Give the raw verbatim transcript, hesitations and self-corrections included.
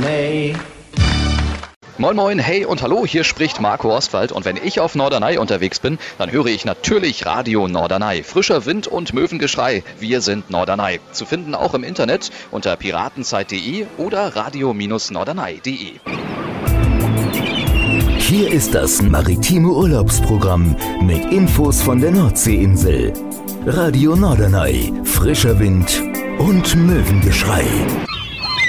Norderney. Moin moin, hey und hallo, hier spricht Marco Ostwald und wenn ich auf Norderney unterwegs bin, dann höre ich natürlich Radio Norderney. Frischer Wind und Möwengeschrei, wir sind Norderney. Zu finden auch im Internet unter piratenzeit punkt de oder radio norderney punkt de. Hier ist das maritime Urlaubsprogramm mit Infos von der Nordseeinsel. Radio Norderney, frischer Wind und Möwengeschrei.